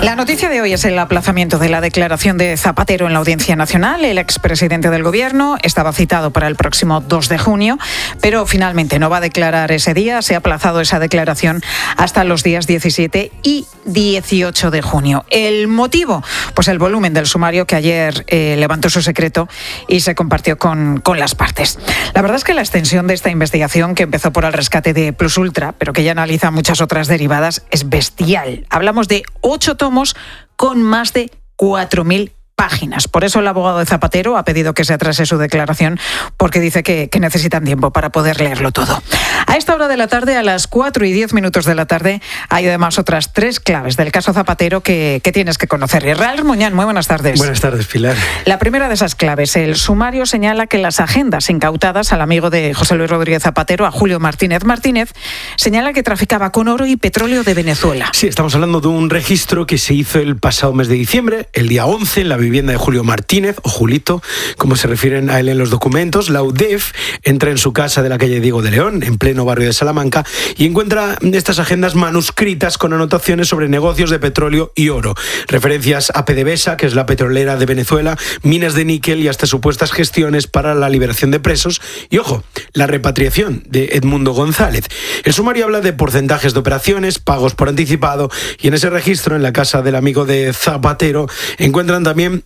La noticia de hoy es el aplazamiento de la declaración de Zapatero en la Audiencia Nacional. El expresidente del Gobierno estaba citado para el próximo 2 de junio, pero finalmente no va a declarar ese día. Se ha aplazado esa declaración hasta los días 17 y 18 de junio. ¿El motivo? Pues el volumen del sumario que ayer levantó su secreto y se compartió con las partes. La verdad es que la extensión de esta investigación, que empezó por el rescate de Plus Ultra, pero que ya analiza muchas otras derivadas, es bestial. Hablamos de 8 tomos con más de 4.000 páginas. Por eso el abogado de Zapatero ha pedido que se atrase su declaración, porque dice que necesitan tiempo para poder leerlo todo. A esta hora de la tarde, a las 4:10 de la tarde, hay además otras 3 claves del caso Zapatero que tienes que conocer. Israel Muñán, muy buenas tardes. Buenas tardes, Pilar. La primera de esas claves, el sumario señala que las agendas incautadas al amigo de José Luis Rodríguez Zapatero, a Julio Martínez, señala que traficaba con oro y petróleo de Venezuela. Sí, estamos hablando de un registro que se hizo el pasado mes de diciembre, el día 11, en la vivienda de Julio Martínez, o Julito, como se refieren a él en los documentos. La UDEF entra en su casa de la calle Diego de León, en pleno barrio de Salamanca, y encuentra estas agendas manuscritas con anotaciones sobre negocios de petróleo y oro, referencias a PDVSA, que es la petrolera de Venezuela, minas de níquel y hasta supuestas gestiones para la liberación de presos y, ojo, la repatriación de Edmundo González. El sumario habla de porcentajes de operaciones, pagos por anticipado, y en ese registro, en la casa del amigo de Zapatero, encuentran también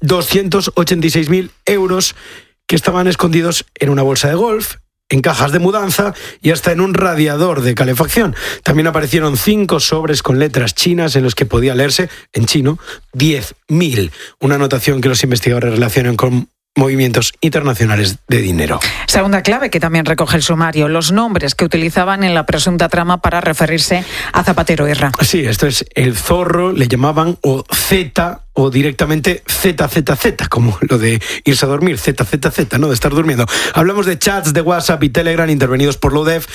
286.000 euros que estaban escondidos en una bolsa de golf, en cajas de mudanza y hasta en un radiador de calefacción. También aparecieron 5 sobres con letras chinas en los que podía leerse, en chino, 10.000. Una anotación que los investigadores relacionan con movimientos internacionales de dinero. Segunda clave que también recoge el sumario, los nombres que utilizaban en la presunta trama para referirse a Zapatero. Irra. Sí, esto es el zorro, le llamaban, o Z, o directamente ZZZ, como lo de irse a dormir, ZZZ, ¿no? De estar durmiendo. Hablamos de chats de WhatsApp y Telegram intervenidos por la UDEF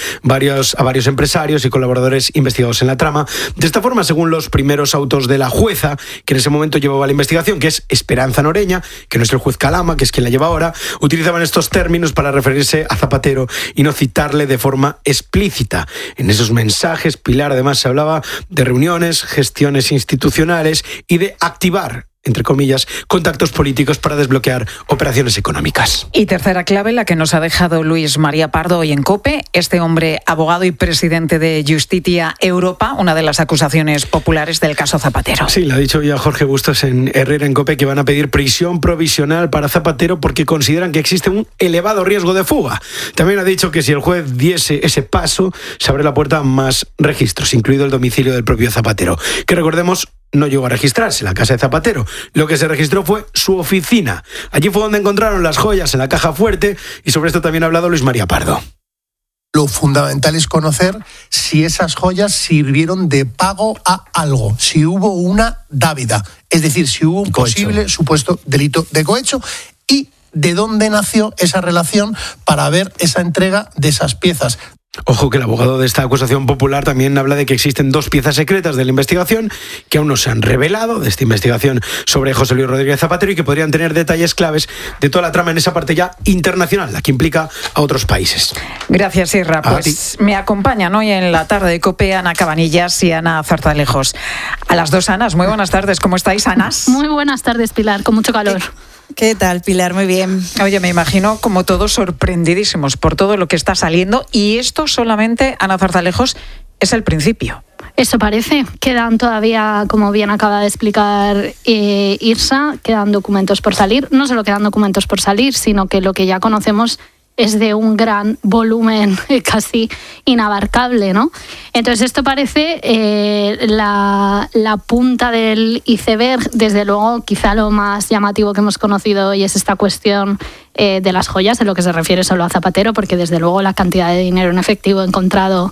a varios empresarios y colaboradores investigados en la trama. De esta forma, según los primeros autos de la jueza, que en ese momento llevaba la investigación, que es Esperanza Noreña, que no es el juez Calama, que es quien la lleva ahora, utilizaban estos términos para referirse a Zapatero y no citarle de forma explícita. En esos mensajes, Pilar, además, se hablaba de reuniones, gestiones institucionales y de activar, entre comillas, contactos políticos para desbloquear operaciones económicas. Y tercera clave, la que nos ha dejado Luis María Pardo hoy en COPE, este hombre, abogado y presidente de Justitia Europa, una de las acusaciones populares del caso Zapatero. Sí, lo ha dicho ya Jorge Bustos en Herrera en COPE, que van a pedir prisión provisional para Zapatero porque consideran que existe un elevado riesgo de fuga. También ha dicho que si el juez diese ese paso, se abre la puerta a más registros, incluido el domicilio del propio Zapatero, que recordemos no llegó a registrarse, la casa de Zapatero. Lo que se registró fue su oficina. Allí fue donde encontraron las joyas en la caja fuerte, y sobre esto también ha hablado Luis María Pardo. Lo fundamental es conocer si esas joyas sirvieron de pago a algo, si hubo una dávida, es decir, si hubo un posible supuesto delito de cohecho y de dónde nació esa relación para ver esa entrega de esas piezas. Ojo que el abogado de esta acusación popular también habla de que existen 2 piezas secretas de la investigación que aún no se han revelado, de esta investigación sobre José Luis Rodríguez Zapatero, y que podrían tener detalles claves de toda la trama en esa parte ya internacional, la que implica a otros países. Gracias, Irra. Pues me acompañan hoy en la tarde de COPE Ana Cabanillas y Ana Zarzalejos. A las 2 Anas, muy buenas tardes. ¿Cómo estáis, Anas? Muy buenas tardes, Pilar, con mucho calor. ¿Qué tal, Pilar? Muy bien. Oye, me imagino como todos sorprendidísimos por todo lo que está saliendo, y esto solamente, Ana Zarzalejos, es el principio. Eso parece. Quedan todavía, como bien acaba de explicar Irsa, quedan documentos por salir. No solo quedan documentos por salir, sino que lo que ya conocemos es de un gran volumen casi inabarcable, ¿no? Entonces esto parece la punta del iceberg. Desde luego, quizá lo más llamativo que hemos conocido hoy es esta cuestión de las joyas, en lo que se refiere solo a Zapatero, porque desde luego la cantidad de dinero en efectivo encontrado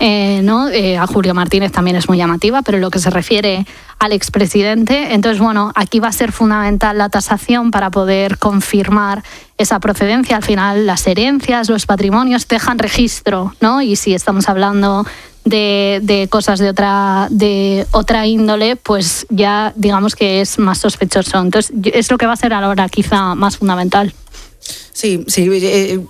a Julio Martínez también es muy llamativa, pero en lo que se refiere al expresidente, entonces bueno, aquí va a ser fundamental la tasación para poder confirmar esa procedencia. Al final las herencias, los patrimonios dejan registro, ¿no? Y si estamos hablando de cosas de otra índole, pues ya digamos que es más sospechoso. Entonces es lo que va a ser ahora quizá más fundamental. Sí,